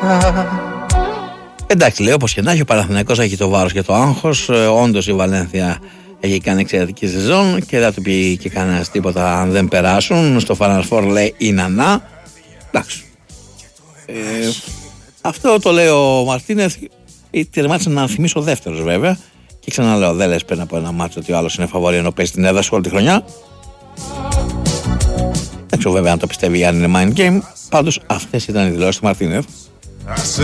Εντάξει, λέει, όπως και να έχει, ο Παναθηναϊκός έχει το βάρος και το άγχος. Όντως η Βαλένθια έχει κάνει εξαιρετική σεζόν και δεν του πει και κανένας τίποτα αν δεν περάσουν. Στο Final Four λέει η Νανά. Εντάξει. Αυτό το λέει ο Μαρτίνεθ. Τερμάτισε να θυμίσω ο δεύτερος βέβαια. Και ξαναλέω, δεν λες πριν από ένα μάτσο ότι ο άλλος είναι φαβορί ενώ παίζει την έδρα όλη τη χρονιά. Δεν ξέρω βέβαια αν το πιστεύει αν είναι mind game. Πάντως αυτές ήταν οι δηλώσεις του Μαρτίνεθ.